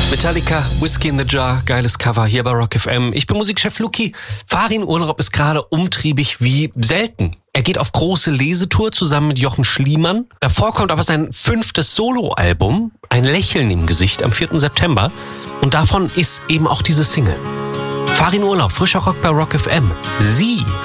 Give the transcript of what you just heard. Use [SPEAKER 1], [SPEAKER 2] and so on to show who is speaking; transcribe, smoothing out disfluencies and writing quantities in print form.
[SPEAKER 1] Metallica, Whiskey in the Jar, geiles Cover hier bei Rock FM. Ich bin Musikchef Luki. Farin Urlaub ist gerade umtriebig wie selten. Er geht auf große Lesetour zusammen mit Jochen Schliemann. Davor kommt aber sein 5. Soloalbum, Ein Lächeln im Gesicht, am 4. September. Und davon ist eben auch diese Single. Farin Urlaub, frischer Rock bei Rock FM. Sie